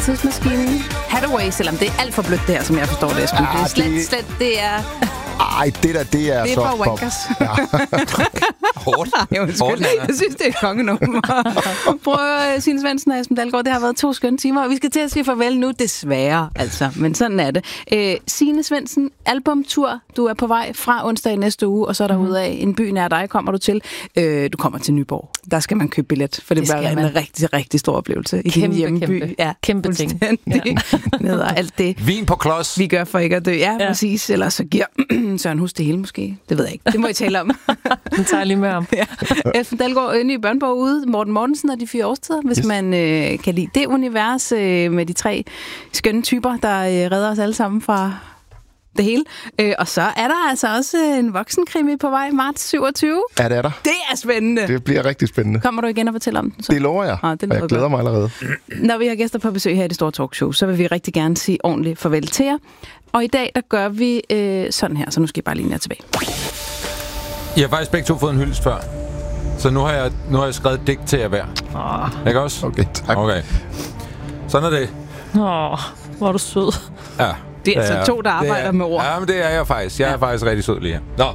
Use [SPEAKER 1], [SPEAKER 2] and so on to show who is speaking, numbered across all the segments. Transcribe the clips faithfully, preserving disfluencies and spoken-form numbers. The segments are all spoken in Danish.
[SPEAKER 1] tidsmaskinen. Hathaway, selvom det er alt for blødt det her, som jeg forstår det, Esben. Ja, det er slet, det... slet, det er...
[SPEAKER 2] Ej, det der, det er,
[SPEAKER 1] det er
[SPEAKER 2] så
[SPEAKER 1] for wankers.
[SPEAKER 2] Ja.
[SPEAKER 3] Hårdt.
[SPEAKER 1] Hårdt, jeg synes, det er et kongenummer. Prøv at Signe Svendsen og Esben Dalgaard. Det har været to skønne timer, og vi skal til at sige farvel nu, desværre. Altså, men sådan er det. Øh, Signe Svendsen, albumtur. Du er på vej fra onsdag i næste uge, og så er der mm. ud af en by nær dig, kommer du til. Øh, du kommer til Nyborg. Der skal man købe billet, for det, det bliver en man. rigtig, rigtig stor oplevelse i
[SPEAKER 4] kæmpe,
[SPEAKER 1] din hjemby.
[SPEAKER 4] Kæmpe,
[SPEAKER 1] ja,
[SPEAKER 4] kæmpe ting.
[SPEAKER 1] Ja. Ned og alt det.
[SPEAKER 3] Vin på klods.
[SPEAKER 1] Vi gør for ikke at dø. Ja, ja. Præcis. Eller så giver Søren Hus det hele måske. Det ved jeg ikke. Det må I tale om.
[SPEAKER 4] Den tager jeg lige med om.
[SPEAKER 1] Ja. Esben Dalgaard, ny børnebog ude. Morten Mortensen og de fire årstider, hvis yes. man øh, kan lide det univers øh, med de tre skønne typer, der øh, redder os alle sammen fra det hele. Øh, og så er der altså også en voksenkrimi på vej, marts syvogtyve.
[SPEAKER 2] Ja, det er der.
[SPEAKER 1] Det er spændende.
[SPEAKER 2] Det bliver rigtig spændende.
[SPEAKER 1] Kommer du igen og fortæller om den? Så?
[SPEAKER 2] Det lover jeg, ah, det og jeg glæder godt. mig allerede.
[SPEAKER 1] Når vi har gæster på besøg her i det store talkshow, så vil vi rigtig gerne sige ordentligt farvel til jer. Og i dag, der gør vi øh, sådan her, så nu skal jeg bare lige ned tilbage.
[SPEAKER 3] I har faktisk begge to fået en hyldest før. Så nu har jeg, nu har jeg skrevet digt til jer hver.
[SPEAKER 4] Oh.
[SPEAKER 3] Ikke også?
[SPEAKER 2] Okay, tak.
[SPEAKER 3] Okay. Sådan er det.
[SPEAKER 4] Åh, oh, hvor er du sød.
[SPEAKER 3] Ja.
[SPEAKER 1] Det er altså to, der arbejder
[SPEAKER 3] er,
[SPEAKER 1] med ord.
[SPEAKER 3] Ja, men det er jeg faktisk. Jeg ja. er faktisk rigtig sød lige her. Nå.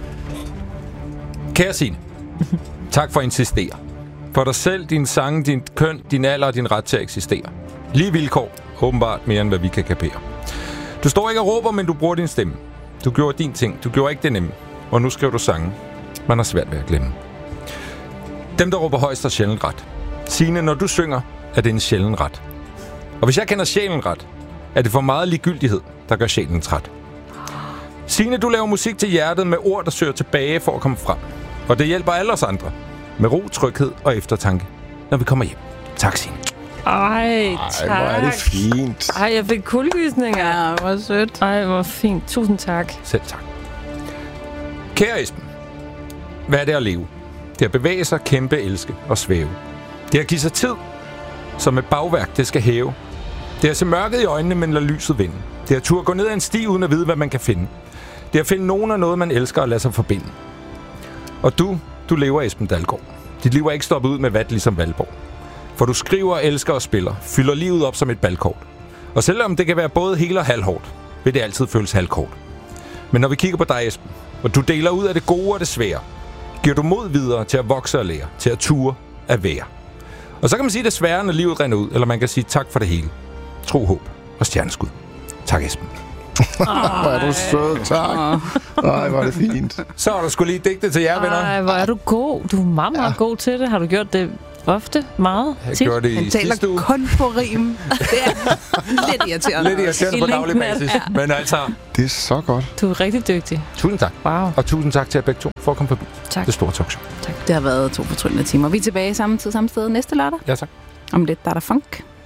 [SPEAKER 3] Kære Signe, tak for at insistere. For dig selv, din sang, din køn, din alder og din ret til at eksistere. Lige vilkår, åbenbart mere end hvad vi kan kapere. Du står ikke og råber, men du bruger din stemme. Du gjorde din ting, du gjorde ikke det nemme. Og nu skriver du sange. Man har svært ved at glemme. Dem, der råber højst, har sjældent ret. Signe, når du synger, er det en sjælden ret. Og hvis jeg kender sjælen ret, er det for meget ligegyldighed, der gør sjælen træt. Signe, du laver musik til hjertet med ord, der søger tilbage for at komme frem. Og det hjælper alle os andre. Med ro, tryghed og eftertanke, når vi kommer hjem. Tak, Signe.
[SPEAKER 4] Ej, tak.
[SPEAKER 2] Ej, hvor er det fint.
[SPEAKER 4] Ej, jeg fik kuldegysninger.
[SPEAKER 1] Ja, hvor sødt.
[SPEAKER 4] Ej, hvor fint. Tusind tak.
[SPEAKER 3] Selv tak. Kære Esben, hvad er det at leve? Det er at bevæge sig, kæmpe, elske og svæve. Det er at give sig tid, som et bagværk, det skal hæve. Det er at se mørket i øjnene, men lade lyset vinde. Det er at turde gå ned ad en sti, uden at vide, hvad man kan finde. Det er at finde nogen af noget, man elsker og lade sig forbinde. Og du, du lever Esben Dalgaard. Dit liv er ikke stoppet ud med vat ligesom Valborg. For du skriver, elsker og spiller, fylder livet op som et balkort. Og selvom det kan være både helt og halvhårdt, vil det altid føles halvkort. Men når vi kigger på dig, Esben, og du deler ud af det gode og det svære, giver du mod videre til at vokse og lære, til at ture at være. Og så kan man sige det svære, når livet render ud, eller man kan sige tak for det hele. Tro, håb og stjerneskud. Tak, Esben.
[SPEAKER 2] Hvor er du sød, tak. Ej, hvor er det fint.
[SPEAKER 3] Så er der sgu lige digte til jer, venner.
[SPEAKER 4] Ej, hvor er du god. Du er meget, meget ja. god til det. Har du gjort det ofte? Meget?
[SPEAKER 3] Jeg gjorde det i
[SPEAKER 1] Han taler
[SPEAKER 3] sidste uge.
[SPEAKER 1] kun på rim. Det er lidt irriterende.
[SPEAKER 3] Lidt irriterende på daglig basis. Ja. Men altså...
[SPEAKER 2] Det er så godt.
[SPEAKER 4] Du er rigtig dygtig.
[SPEAKER 3] Tusind tak.
[SPEAKER 4] Wow.
[SPEAKER 3] Og tusind tak til jer begge to for at komme forbi.
[SPEAKER 4] Tak.
[SPEAKER 3] Det store talkshow.
[SPEAKER 1] Tak. Det har været to fortryllende timer. Vi er tilbage samme tid, samme sted næste lørdag.
[SPEAKER 3] Ja, tak.
[SPEAKER 1] Om lidt, der er der funk.